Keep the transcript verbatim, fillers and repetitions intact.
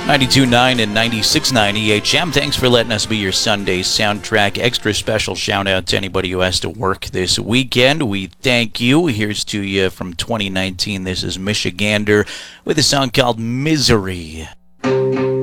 ninety-two point nine and ninety-six point nine E H M. Thanks for letting us be your Sunday soundtrack. Extra special shout out to anybody who has to work this weekend. We thank you. Here's to you from twenty nineteen. This is Michigander with a song called Misery.